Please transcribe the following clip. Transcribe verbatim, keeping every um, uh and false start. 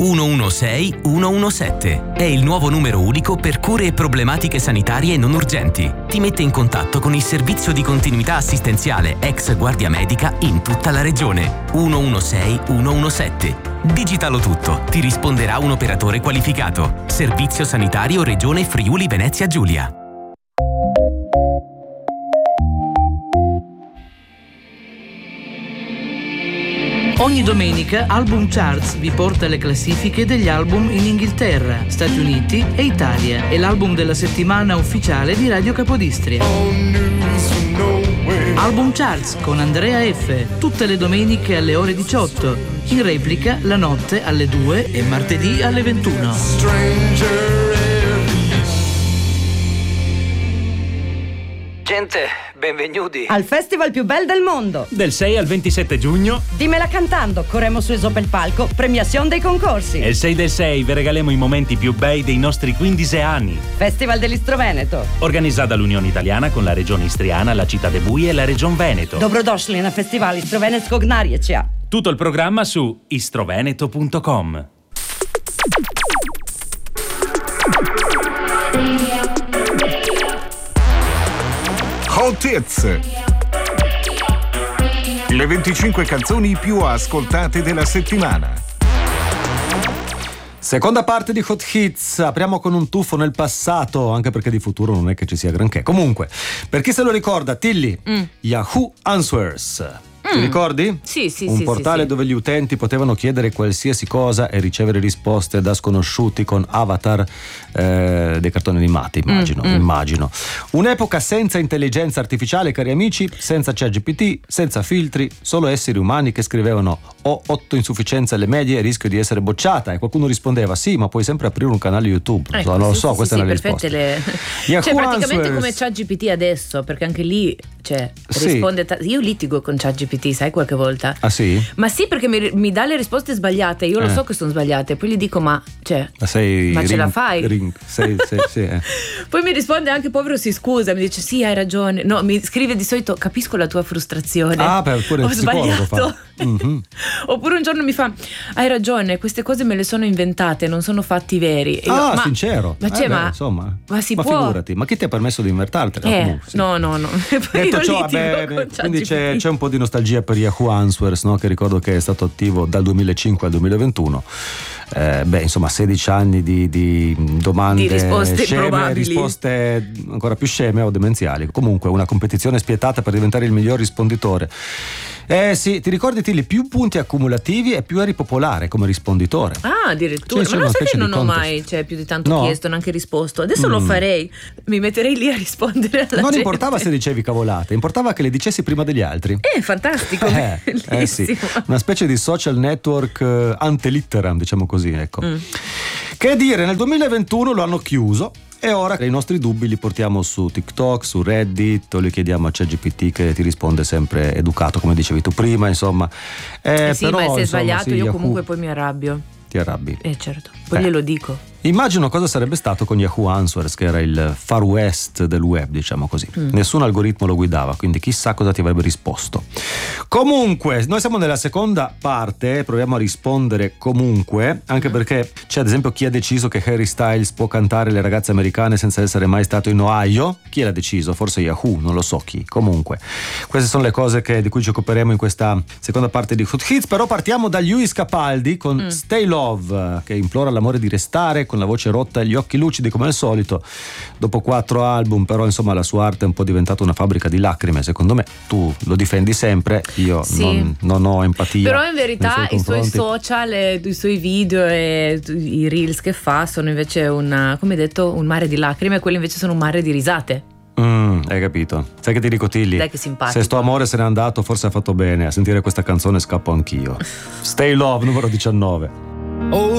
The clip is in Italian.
uno uno sei uno uno sette. È il nuovo numero unico per cure e problematiche sanitarie non urgenti. Ti mette in contatto con il servizio di continuità assistenziale ex Guardia Medica in tutta la regione. uno uno sei uno uno sette. Digitalo tutto, ti risponderà un operatore qualificato. Servizio sanitario Regione Friuli Venezia Giulia. Ogni domenica Album Charts vi porta le classifiche degli album in Inghilterra, Stati Uniti e Italia. È l'album della settimana ufficiale di Radio Capodistria. Album Charts con Andrea F. Tutte le domeniche alle ore diciotto. In replica la notte alle due e martedì alle ventuno. Gente, benvenuti al festival più bel del mondo. Del sei al ventisette giugno. Dimmela cantando, corremo su sopra il palco, premiazione dei concorsi. E il sei del sei vi regalemo i momenti più bei dei nostri quindici anni. Festival dell'Istro Veneto. Organizzata dall'Unione Italiana con la Regione Istriana, la Città de Bui e la Regione Veneto. Dobrodošli na festival Istro Venetskog narječja. Tutto il programma su istroveneto punto com. Hot Hits, le venticinque canzoni più ascoltate della settimana. Seconda parte di Hot Hits, apriamo con un tuffo nel passato, anche perché di futuro non è che ci sia granché. Comunque, per chi se lo ricorda, Tilly, mm. Yahoo Answers. Ti ricordi? Sì, sì, Un sì. portale sì, dove gli utenti potevano chiedere qualsiasi cosa e ricevere risposte da sconosciuti con avatar eh, dei cartoni animati, immagino, mm, mm. immagino. Un'epoca senza intelligenza artificiale, cari amici, senza ChatGPT, senza filtri, solo esseri umani che scrivevano ho otto insufficienze alle medie e rischio di essere bocciata, e qualcuno rispondeva sì, ma puoi sempre aprire un canale YouTube. Ecco, non lo sì, so, sì, questa sì, è la sì, risposta. Le... Cioè praticamente come ChatGPT adesso, perché anche lì cioè, sì. risponde ta... io litigo con ChatGPT, sai, qualche volta. Ah sì? Ma sì, perché mi, mi dà le risposte sbagliate, io lo eh. so che sono sbagliate, poi gli dico ma cioè ma, sei ma ring, ce la fai? Ring, sei, sei, sì, eh. Poi mi risponde anche povero, si scusa, mi dice sì, hai ragione. No, mi scrive di solito capisco la tua frustrazione. Ah, per pure ho il psicologo sbagliato. fa. Mm-hmm. Oppure un giorno mi fa hai ragione, queste cose me le sono inventate, non sono fatti veri. E io, ah, ma, sincero. Ma, cioè, eh, ma, beh, insomma, ma si ma può? figurati, ma chi ti ha permesso di inventartela? Eh, comunque, sì. No, no, no. Poi Detto io ciò, litigo vabbè, con quindi c'è, ChatGPT. c'è un po' di nostalgia per Yahoo Answers, no? Che ricordo che è stato attivo dal duemilacinque al duemilaventuno. Eh, beh, insomma, sedici anni di, di domande di risposte sceme, improbabili, risposte ancora più sceme o demenziali. Comunque, una competizione spietata per diventare il miglior risponditore. Eh sì, ti ricordi Tilly, più punti accumulativi e più eri popolare come risponditore. Ah, addirittura. Cioè, ma non sai che non ho contest. mai cioè, più di tanto No? chiesto, neanche risposto. Adesso mm. lo farei, mi metterei lì a rispondere alla Non gente. importava se dicevi cavolate, importava che le dicessi prima degli altri. Eh, fantastico, eh, eh sì, una specie di social network uh, ante litteram, diciamo così, ecco. Mm. Che dire, nel duemilaventuno lo hanno chiuso e ora i nostri dubbi li portiamo su TikTok, su Reddit, o li chiediamo a ChatGPT che ti risponde sempre educato, come dicevi tu prima, insomma. Eh, eh sì, però, ma se è insomma, sbagliato sì, io Yahoo, comunque poi mi arrabbio. Ti arrabbi. Eh certo, poi eh. glielo dico. Immagino cosa sarebbe stato con Yahoo Answers, che era il Far West del web, diciamo così. Mm. Nessun algoritmo lo guidava, quindi chissà cosa ti avrebbe risposto. Comunque, noi siamo nella seconda parte, proviamo a rispondere comunque, anche mm. perché c'è ad esempio chi ha deciso che Harry Styles può cantare le ragazze americane senza essere mai stato in Ohio. Chi l'ha deciso? Forse Yahoo, non lo so chi. Comunque, queste sono le cose che, di cui ci occuperemo in questa seconda parte di Hot Hits, però partiamo da Lewis Capaldi con mm. Stay Love, che implora l'amore di restare, con la voce rotta e gli occhi lucidi come al solito. Dopo quattro album, però, insomma, la sua arte è un po' diventata una fabbrica di lacrime, secondo me. Tu lo difendi sempre, io sì. non, non ho empatia. Però in verità suoi i suoi social, e i suoi video e i reels che fa sono invece un, come hai detto, un mare di lacrime, e quelli invece sono un mare di risate. Mm, hai capito? Sai che ti dico, Tilly? Dai, che simpatico. Se sto amore se n'è andato, forse ha fatto bene. A sentire questa canzone scappo anch'io. Stay Love, numero diciannove. Oh